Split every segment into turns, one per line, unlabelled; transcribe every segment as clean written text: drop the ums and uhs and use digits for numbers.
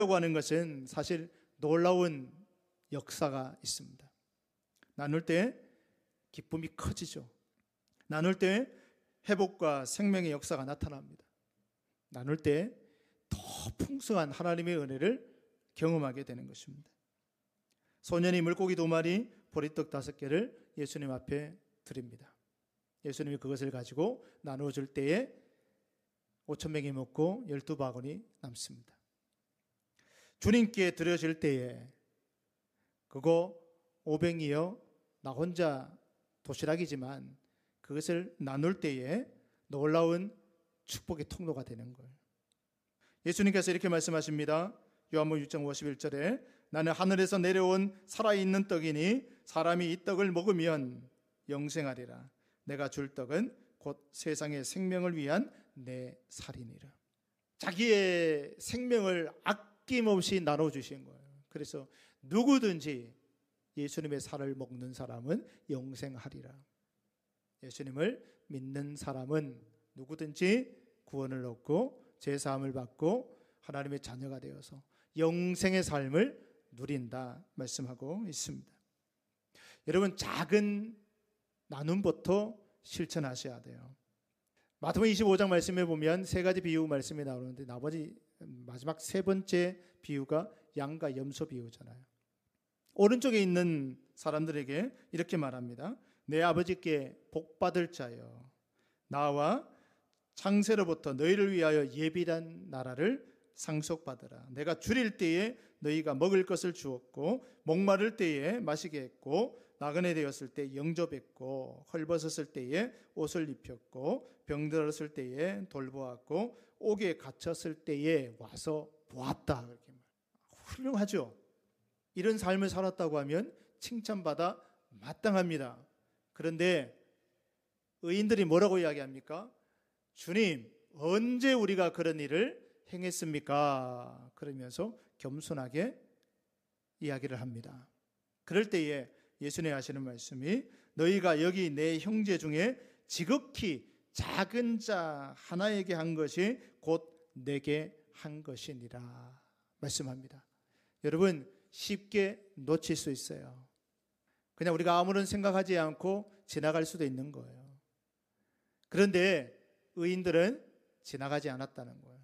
하는 것은 사실 놀라운 역사가 있습니다. 나눌 때 기쁨이 커지죠. 나눌 때 회복과 생명의 역사가 나타납니다. 나눌 때 더 풍성한 하나님의 은혜를 경험하게 되는 것입니다. 소년이 물고기 2마리, 보리떡 5개를 예수님 앞에 드립니다. 예수님이 그것을 가지고 나누어 줄 때에 5,000명이 먹고 12바구니 남습니다. 주님께 드려질 때에 그거 500이요, 나 혼자 도시락이지만 그것을 나눌 때에 놀라운 축복의 통로가 되는 거예요. 예수님께서 이렇게 말씀하십니다. 요한복음 6장 51절에 나는 하늘에서 내려온 살아있는 떡이니 사람이 이 떡을 먹으면 영생하리라. 내가 줄 떡은 곧 세상의 생명을 위한 내 살이니라. 자기의 생명을 아낌없이 나눠주신 거예요. 그래서 누구든지 예수님의 살을 먹는 사람은 영생하리라. 예수님을 믿는 사람은 누구든지 구원을 얻고 제사함을 받고 하나님의 자녀가 되어서 영생의 삶을 누린다 말씀하고 있습니다. 여러분, 작은 나눔부터 실천하셔야 돼요. 마태복음 25장 말씀에 보면 3가지 비유 말씀이 나오는데 나머지 마지막 3번째 비유가 양과 염소 비유잖아요. 오른쪽에 있는 사람들에게 이렇게 말합니다. 내 아버지께 복받을 자여, 나와 창세로부터 너희를 위하여 예비한 나라를 상속받으라. 내가 줄일 때에 너희가 먹을 것을 주었고 목마를 때에 마시게 했고 나그네 되었을 때 영접했고 헐벗었을 때에 옷을 입혔고 병들었을 때에 돌보았고 옥에 갇혔을 때에 와서 보았다. 그렇게 말. 훌륭하죠. 이런 삶을 살았다고 하면 칭찬받아 마땅합니다. 그런데 의인들이 뭐라고 이야기합니까? 주님, 언제 우리가 그런 일을 행했습니까? 그러면서 겸손하게 이야기를 합니다. 그럴 때에 예수님 하시는 말씀이 너희가 여기 내 형제 중에 지극히 작은 자 하나에게 한 것이 곧 내게 한 것이니라 말씀합니다. 여러분, 쉽게 놓칠 수 있어요. 그냥 우리가 아무런 생각하지 않고 지나갈 수도 있는 거예요. 그런데 의인들은 지나가지 않았다는 거예요.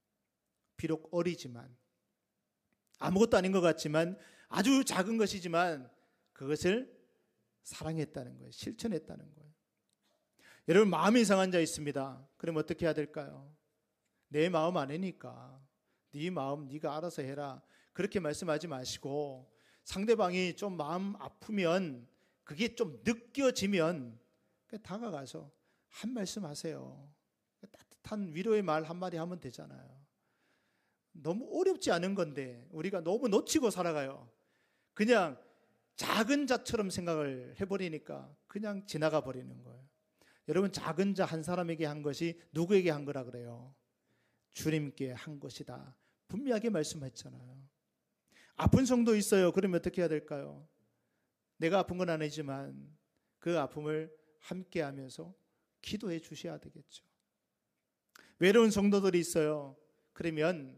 비록 어리지만 아무것도 아닌 것 같지만 아주 작은 것이지만 그것을 사랑했다는 거예요. 실천했다는 거예요. 여러분, 마음이 이상한 자 있습니다. 그럼 어떻게 해야 될까요? 내 마음 아니니까 네 마음 네가 알아서 해라. 그렇게 말씀하지 마시고 상대방이 좀 마음 아프면 그게 좀 느껴지면 다가가서 한 말씀 하세요. 따뜻한 위로의 말 한마디 하면 되잖아요. 너무 어렵지 않은 건데 우리가 너무 놓치고 살아가요. 그냥 작은 자처럼 생각을 해버리니까 그냥 지나가 버리는 거예요. 여러분, 작은 자 한 사람에게 한 것이 누구에게 한 거라 그래요? 주님께 한 것이다. 분명하게 말씀했잖아요. 아픈 성도 있어요. 그러면 어떻게 해야 될까요? 내가 아픈 건 아니지만 그 아픔을 함께 하면서 기도해 주셔야 되겠죠. 외로운 성도들이 있어요. 그러면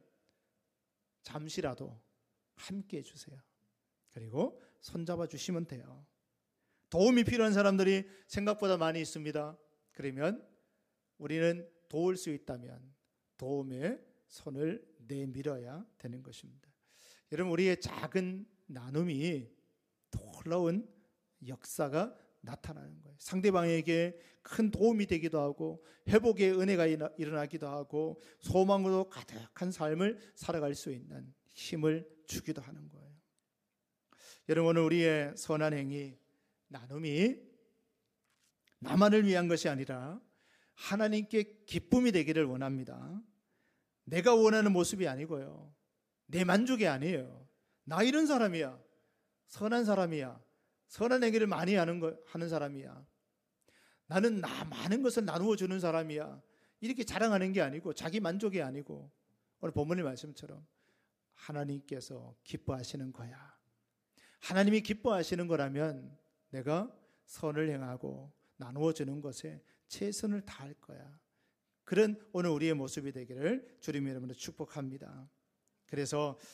잠시라도 함께 해주세요. 그리고 손잡아 주시면 돼요. 도움이 필요한 사람들이 생각보다 많이 있습니다. 그러면 우리는 도울 수 있다면 도움의 손을 내밀어야 되는 것입니다. 여러분, 우리의 작은 나눔이 놀라운 역사가 나타나는 거예요. 상대방에게 큰 도움이 되기도 하고 회복의 은혜가 일어나기도 하고 소망으로 가득한 삶을 살아갈 수 있는 힘을 주기도 하는 거예요. 여러분, 오늘 우리의 선한 행위, 나눔이 나만을 위한 것이 아니라 하나님께 기쁨이 되기를 원합니다. 내가 원하는 모습이 아니고요. 내 만족이 아니에요. 나 이런 사람이야. 선한 사람이야. 선한 행위를 많이 하는 사람이야. 나는 많은 것을 나누어 주는 사람이야. 이렇게 자랑하는 게 아니고 자기 만족이 아니고 오늘 본문의 말씀처럼 하나님께서 기뻐하시는 거야. 하나님이 기뻐하시는 거라면 내가 선을 행하고 나누어 주는 것에 최선을 다할 거야. 그런 오늘 우리의 모습이 되기를 주님의 이름으로 축복합니다. 그래서